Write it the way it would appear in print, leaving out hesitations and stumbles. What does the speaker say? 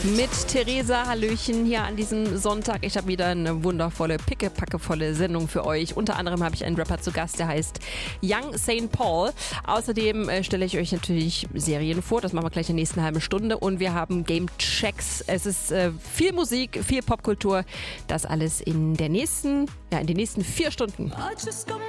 Mit Theresa, hallöchen, hier an diesem Sonntag. Ich habe wieder eine wundervolle, pickepackevolle Sendung für euch. Unter anderem habe ich einen Rapper zu Gast, der heißt Young St. Paul. Außerdem stelle ich euch natürlich Serien vor, das machen wir gleich in der nächsten halben Stunde. Und wir haben Game Checks. Es ist viel Musik, viel Popkultur. Das alles in den nächsten 4 Stunden. I just got